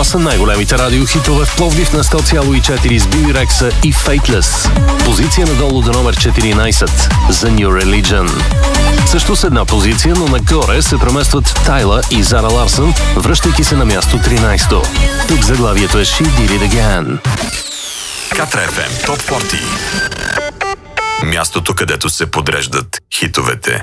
Това са най-големите радиохитове в Пловдив на 100,4 с Билли Рекса и Faithless. Позиция надолу до номер 14 за New Religion. Също с една позиция, но нагоре се преместват Тайла и Зара Ларсън, връщайки се на място 13. Тук заглавието е She Did It Again. Катра FM Топ 40. Мястото, където се подреждат хитовете.